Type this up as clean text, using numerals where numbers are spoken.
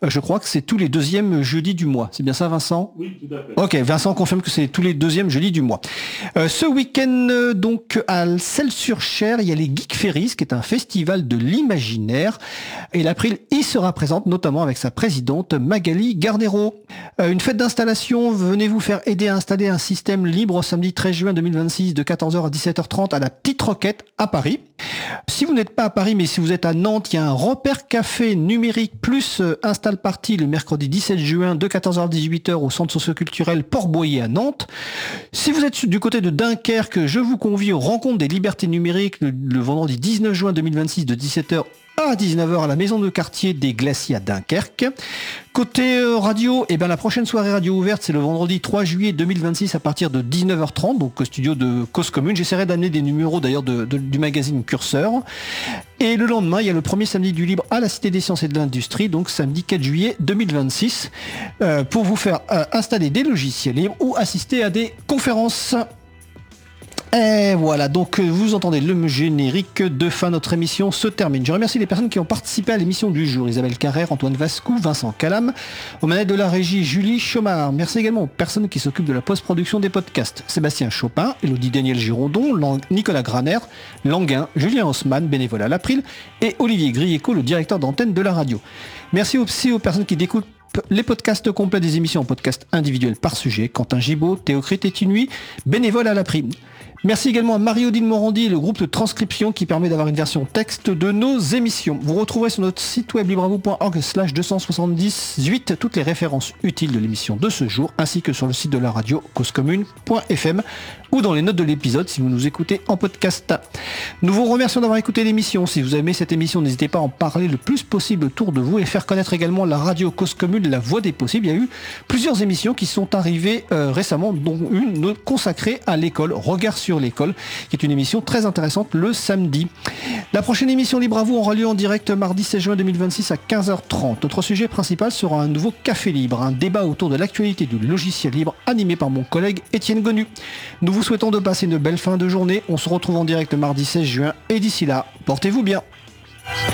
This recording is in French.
Je crois que c'est tous les deuxièmes jeudis du mois. C'est bien ça, Vincent ? Oui, tout à fait. Ok, Vincent confirme que c'est tous les deuxièmes jeudis du mois. Ce week-end, donc, à Celles-sur-Cher, il y a les Geek Ferries, qui est un festival de l'imaginaire. Et l'April y sera présente, notamment avec sa présidente, Magali Gardero. Une fête d'installation, venez vous faire aider à installer un système libre samedi 13 juin 2026 de 14h à 17h30 à la Petite Roquette à Paris. Si vous n'êtes pas à Paris, mais si vous êtes à Nantes, il y a un Repère Café numérique plus Install Party le mercredi 17 juin de 14h à 18h au centre socio-culturel Port-Boyer à Nantes. Si vous êtes du côté de Dunkerque, je vous convie aux rencontres des libertés numériques le vendredi 19 juin 2026 de 17h à 19h à la maison de quartier des Glaciers à Dunkerque. Côté radio, la prochaine soirée radio ouverte, c'est le vendredi 3 juillet 2026 à partir de 19h30, donc au studio de Cause Commune. J'essaierai d'amener des numéros d'ailleurs du magazine Curseur. Et le lendemain, il y a le premier samedi du libre à la Cité des Sciences et de l'Industrie, donc samedi 4 juillet 2026, pour vous faire installer des logiciels libres ou assister à des conférences. Et voilà, donc vous entendez le générique de fin. Notre émission se termine. Je remercie les personnes qui ont participé à l'émission du jour. Isabelle Carrère, Antoine Vascou, Vincent Calam. Aux manettes de la régie, Julie Chomard. Merci également aux personnes qui s'occupent de la post-production des podcasts. Sébastien Chopin, Elodie Daniel Girondon, Nicolas Graner, Languin, Julien Haussmann, bénévole à l'April, et Olivier Grieco, le directeur d'antenne de la radio. Merci aussi aux personnes qui découpent les podcasts complets des émissions en podcast individuels par sujet. Quentin Gibaud, Théocrite et Tinuy, bénévole à l'April. Merci également à Marie-Odile Morandi et le groupe de transcription qui permet d'avoir une version texte de nos émissions. Vous retrouverez sur notre site web libravou.org/278 toutes les références utiles de l'émission de ce jour, ainsi que sur le site de la radio causecommune.fm ou dans les notes de l'épisode si vous nous écoutez en podcast. Nous vous remercions d'avoir écouté l'émission. Si vous aimez cette émission, n'hésitez pas à en parler le plus possible autour de vous et faire connaître également la radio Cause Commune, la voix des possibles. Il y a eu plusieurs émissions qui sont arrivées récemment, dont une consacrée à l'école, Regard sur l'école, qui est une émission très intéressante le samedi. La prochaine émission Libre à vous aura lieu en direct mardi 16 juin 2026 à 15h30. Notre sujet principal sera un nouveau Café Libre, un débat autour de l'actualité du logiciel libre animé par mon collègue Étienne Gonu. Nous vous souhaitons de passer une belle fin de journée. On se retrouve en direct mardi 16 juin et d'ici là, portez-vous bien.